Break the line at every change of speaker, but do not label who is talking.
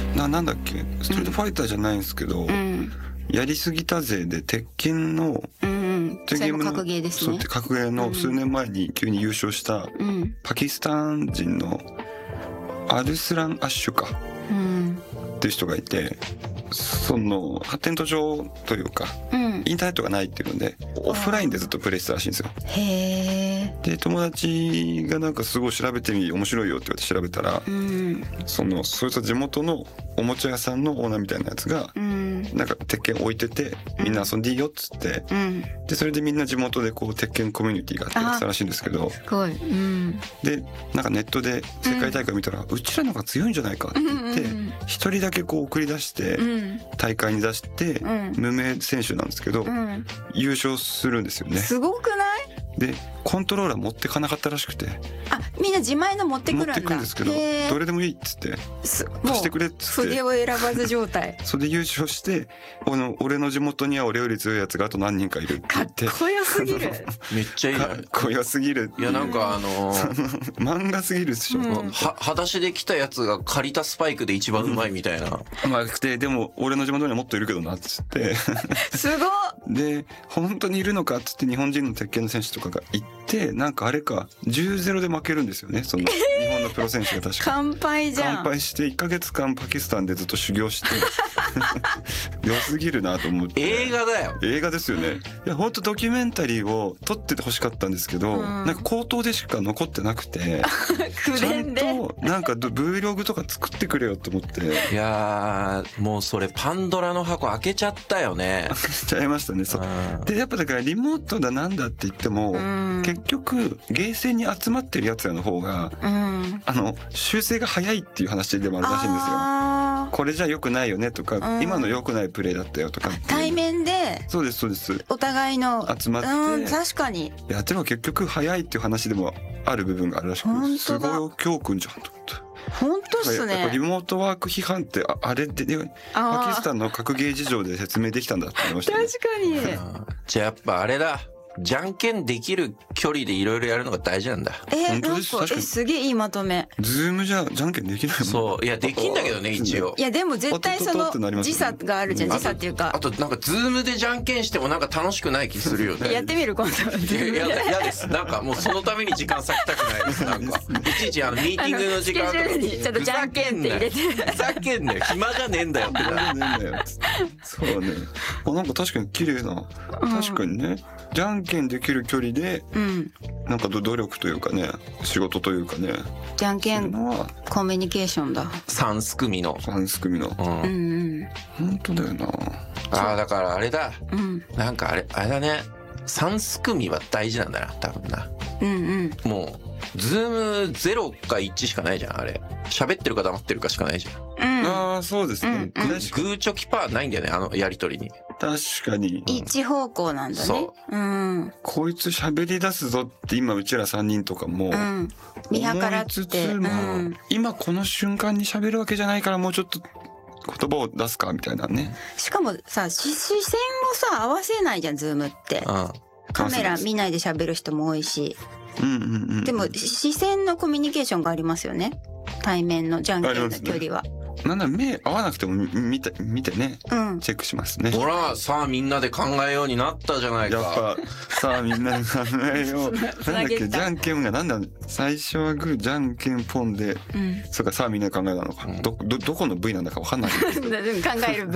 なんだっけ、ストリートファイターじゃないんですけど、やりすぎたぜで鉄拳の、
それも格ゲーですね。
そう格ゲーの数年前に急に優勝したパキスタン人のアルスラン・アッシュか、っていう人がいて、その発展途上というか、インターネットがないっていうのでオフラインでずっとプレイしてたらしいんですよ。
へー。
で友達がなんかすごい調べてみ面白いよって言われて調べたら、そいつは地元のおもちゃ屋さんのオーナーみたいなやつが、なんか鉄拳置いててみんな遊んでいいよっつって、でそれでみんな地元でこう鉄拳コミュニティがあってやってたらしいんですけど、
すごい、
でなんかネットで世界大会見たら、うちらの方が強いんじゃないかって言って一人だけこう送り出して大会に出して、無名選手なんですけど、優勝するんですよね。
すごくない？
でコントローラー持ってかなかったらしくて、
みんな自前の持ってくるんだ。
持ってくるんですけど、どれでもいいっつって貸してくれっつって
筆を選ばず状態
それで優勝して、俺の地元には俺より強いやつがあと何人かいるって言って、
かっこよすぎる
めっちゃいいね。
かっこよすぎる。
いやなんか
漫画すぎるでしょ、
裸足で来たやつが借りたスパイクで一番うまいみたいな、
でも俺の地元にはもっといるけどなっつって
すごっ。
で本当にいるのかっつって日本人の鉄拳の選手とかが行って、なんかあれか 10-0 で負けるんですよね、その日本のプロ選手が確か
乾杯じゃん。
乾杯して1ヶ月間パキスタンでずっと修行して良すぎるなと思って。
映画だよ。
映画ですよね。いや本当ドキュメンタリーを撮っててほしかったんですけど、なんか口頭でしか残ってなくてちゃんとなんか Vlog とか作ってくれよと思って。
いやもうそれパンドラの箱開けちゃったよね。
開けちゃいましたね。でやっぱだからリモートだなんだって言っても、結局ゲーセンに集まってるやつらの方が、修正が早いっていう話でもあるらしいんですよ。これじゃ良くないよねとか、今の良くないプレーだったよとか。
対面で
そうですそうです。
お互いの
集まって、
確かに
やっても結局早いっていう話でもある部分があるらしくて、すごい教訓じゃんと思って。
本当っすね。
やっぱリモートワーク批判ってあれで、パキスタンの格ゲー事情で説明できたんだって思いましたね。
確かに
じゃあやっぱあれだ、じゃんけんできる距離でいろいろやるのが大事なんだ。
本当です。
なんかすげえいいまとめ。
ズームじゃじゃんけんできないもん。
そういやできんだけどね一応。
いやでも絶対その時差があるじゃん。時差っていうか、
あとなんかズームでじゃんけんしてもなんか楽しくない気するよね。
やってみる今度。
いや嫌です。なんかもうそのために時間割きたくないです。なんかいちいちミーティングの時間とか
にちょっとじゃんけんって入れて、
ふざけんなよ、暇じゃねえんだよってな。
そうね。なんか確かに綺麗な、確かにね、じゃんけんできる距離で、なんか努力というかね、仕事というかね、
じゃんけんコミュニケーションだ。
三すくみの
本当だよな。
だからあれだ、なんかあれだね、三すくみは大事なんだな多分な。もうズーム0か1しかないじゃん。あれ喋ってるか黙ってるかしかないじゃん。
そうですね。
グーチョキパーないんだよね、あのやりとりに。
確かに
一方向なんだね。
そう、
こいつ喋り出すぞって今うちら3人とかも
見計らって、
今この瞬間に喋るわけじゃないから、もうちょっと言葉を出すかみたいなね。
しかもさ、視線をさ合わせないじゃんズームって。カメラ見ないで喋る人も多いし、でも視線のコミュニケーションがありますよね、対面のじゃんけんの距離は。
なんなら目合わなくても見てね、チェックしますね。
ほらさあみんなで考えようになったじゃないか。
やっぱさあみんなで考えよう。なんだっけ、じゃんけんがなんだ、最初はグーじゃんけんポンで、そうか、さあみんなで考えたのか、どこの部位なんだか分かんない。
考える部